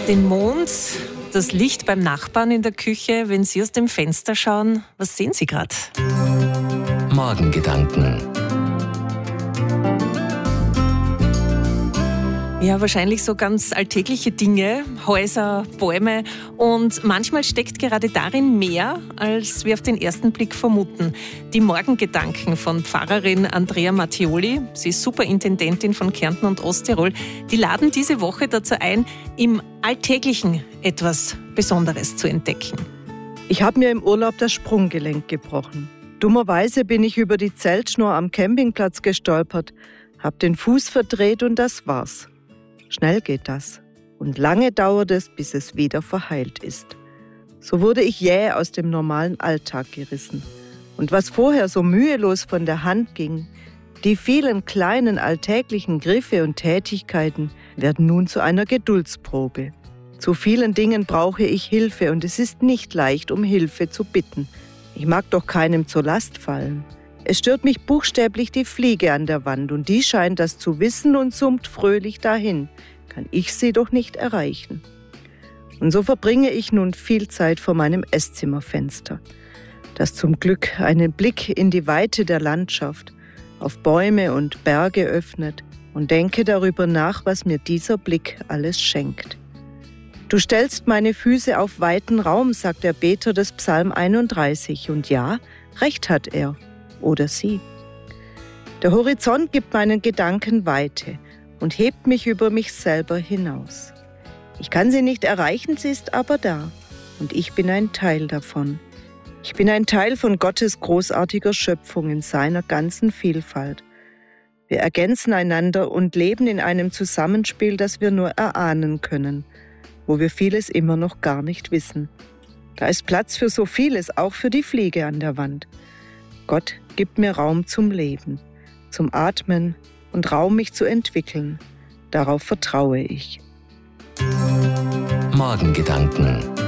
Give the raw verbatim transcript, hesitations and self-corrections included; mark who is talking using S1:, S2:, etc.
S1: Den Mond, das Licht beim Nachbarn in der Küche, wenn Sie aus dem Fenster schauen, was sehen Sie gerade?
S2: Morgengedanken.
S1: Ja, wahrscheinlich so ganz alltägliche Dinge, Häuser, Bäume, und manchmal steckt gerade darin mehr, als wir auf den ersten Blick vermuten. Die Morgengedanken von Pfarrerin Andrea Mattioli, sie ist Superintendentin von Kärnten und Osttirol, die laden diese Woche dazu ein, im Alltäglichen etwas Besonderes zu entdecken.
S3: Ich habe mir im Urlaub das Sprunggelenk gebrochen. Dummerweise bin ich über die Zeltschnur am Campingplatz gestolpert, habe den Fuß verdreht und das war's. Schnell geht das und lange dauert es, bis es wieder verheilt ist. So wurde ich jäh aus dem normalen Alltag gerissen. Und was vorher so mühelos von der Hand ging, die vielen kleinen alltäglichen Griffe und Tätigkeiten werden nun zu einer Geduldsprobe. Zu vielen Dingen brauche ich Hilfe und es ist nicht leicht, um Hilfe zu bitten. Ich mag doch keinem zur Last fallen. Es stört mich buchstäblich die Fliege an der Wand und die scheint das zu wissen und summt fröhlich dahin. Kann ich sie doch nicht erreichen. Und so verbringe ich nun viel Zeit vor meinem Esszimmerfenster, das zum Glück einen Blick in die Weite der Landschaft, auf Bäume und Berge öffnet, und denke darüber nach, was mir dieser Blick alles schenkt. Du stellst meine Füße auf weiten Raum, sagt der Beter des Psalm einunddreißig, und ja, recht hat er. Oder sie. Der Horizont gibt meinen Gedanken Weite und hebt mich über mich selber hinaus. Ich kann sie nicht erreichen, sie ist aber da und ich bin ein Teil davon. Ich bin ein Teil von Gottes großartiger Schöpfung in seiner ganzen Vielfalt. Wir ergänzen einander und leben in einem Zusammenspiel, das wir nur erahnen können, wo wir vieles immer noch gar nicht wissen. Da ist Platz für so vieles, auch für die Fliege an der Wand. Gott gibt mir Raum zum Leben, zum Atmen und Raum, mich zu entwickeln. Darauf vertraue ich.
S2: Morgengedanken.